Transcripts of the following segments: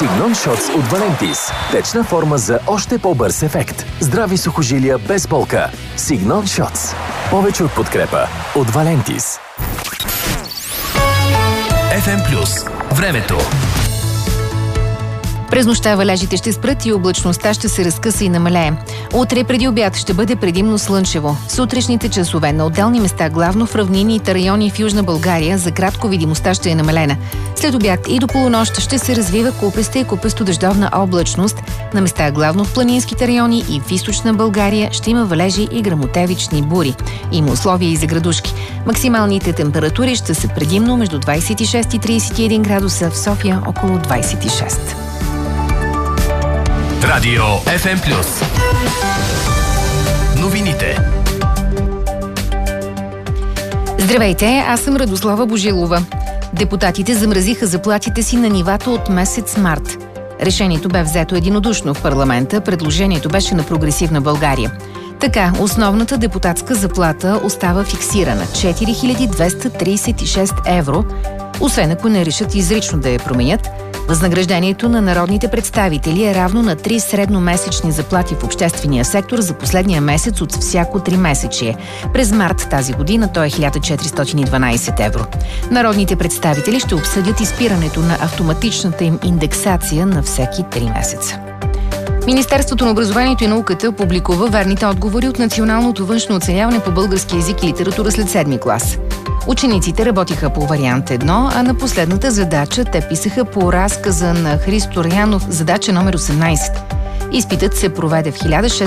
Signon Shots от Valentis. Течна форма за още по-бърз ефект. Здрави сухожилия без болка. Signon Shots. Повече от подкрепа от Valentis. FM+. Времето. През нощта валежите ще спрат и облачността ще се разкъса и намалее. Утре преди обяд ще бъде предимно слънчево. Сутрешните часове на отделни места, главно в равнинните райони в Южна България, за кратко видимостта ще е намалена. След обяд и до полунощ ще се развива купеста и купесто-дъждовна облачност. На места, главно в планинските райони и в източна България, ще има валежи и гръмотевични бури. Има условия и за градушки. Максималните температури ще са предимно между 26 и 31 градуса, в София около 26. Радио FM+. Новините. Здравейте, аз съм Радослава Божилова. Депутатите замразиха заплатите си на нивата от месец март. Решението бе взето единодушно в парламента. Предложението беше на Прогресивна България. Така, основната депутатска заплата остава фиксирана – 4236 евро, освен ако не решат изрично да я променят. Възнаграждението на народните представители е равно на 3 средномесечни заплати в обществения сектор за последния месец от всяко 3-месечие. През март тази година то е 1412 евро. Народните представители ще обсъдят изпирането на автоматичната им индексация на всеки 3 месеца. Министерството на образованието и науката публикува верните отговори от националното външно оценяване по български език и литература след 7-ми клас. Учениците работиха по вариант 1, а на последната задача те писаха по разказа на Христо Рянов, задача номер 18. Изпитът се проведе в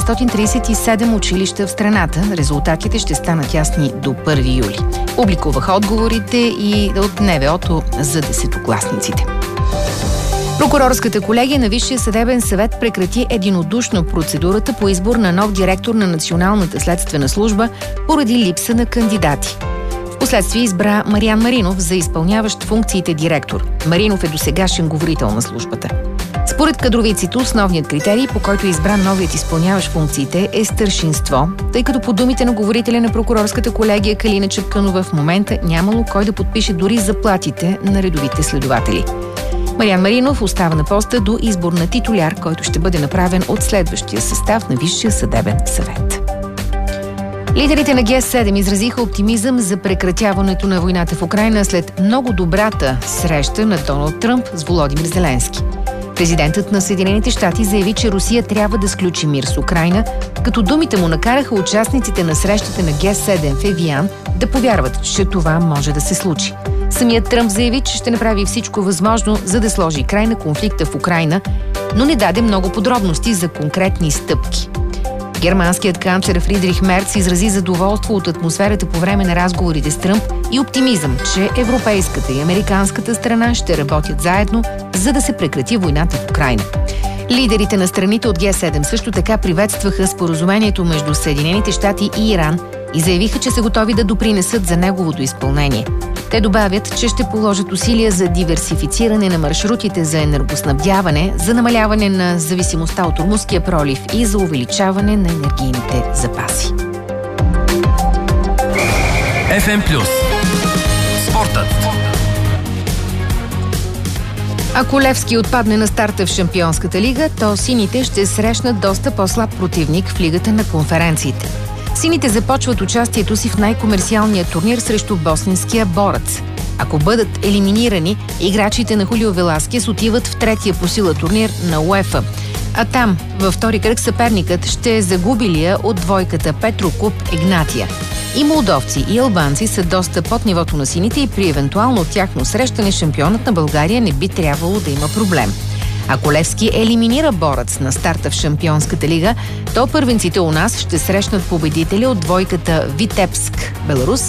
1637 училища в страната. Резултатите ще станат ясни до 1 юли. Публикуваха отговорите и от НВО-то за десетокласниците. Прокурорската колегия на Висшия съдебен съвет прекрати единодушно процедурата по избор на нов директор на Националната следствена служба поради липса на кандидати. Впоследствие избра Мариан Маринов за изпълняващ функциите директор. Маринов е досегашен говорител на службата. Според кадровиците, основният критерий, по който е избран новият изпълняващ функциите, е старшинство, тъй като по думите на говорителя на прокурорската колегия Калина Чапкънова в момента нямало кой да подпише дори заплатите на редовите следователи. Мариан Маринов остава на поста до избор на титуляр, който ще бъде направен от следващия състав на Висшия съдебен съвет. Лидерите на Г7 изразиха оптимизъм за прекратяването на войната в Украйна след много добрата среща на Доналд Тръмп с Володимир Зеленски. Президентът на Съединените щати заяви, че Русия трябва да сключи мир с Украйна, като думите му накараха участниците на срещата на Г7 в Евиан да повярват, че това може да се случи. Самият Тръмп заяви, че ще направи всичко възможно, за да сложи край на конфликта в Украйна, но не даде много подробности за конкретни стъпки. Германският канцлер Фридрих Мерц изрази задоволство от атмосферата по време на разговорите с Тръмп и оптимизъм, че европейската и американската страна ще работят заедно, за да се прекрати войната в Украйна. Лидерите на страните от Г7 също така приветстваха споразумението между Съединените щати и Иран и заявиха, че са готови да допринесат за неговото изпълнение. Те добавят, че ще положат усилия за диверсифициране на маршрутите за енергоснабдяване, за намаляване на зависимостта от Ормузския пролив и за увеличаване на енергийните запаси. FM+. Спортът. Ако Левски отпадне на старта в Шампионската лига, то сините ще срещнат доста по-слаб противник в Лигата на конференциите. Сините започват участието си в най-комерциалния турнир срещу босненския Борец. Ако бъдат елиминирани, играчите на Хулио Веласкес отиват в третия по сила турнир на УЕФА. А там, във втори кръг, съперникът ще е загубилия от двойката Петрокуп Игнатия. И молдовци, и албанци са доста под нивото на сините и при евентуално тяхно срещане шампионът на България не би трябвало да има проблем. Ако Левски елиминира Борец на старта в Шампионската лига, то първенците у нас ще срещнат победители от двойката Витебск, Беларус,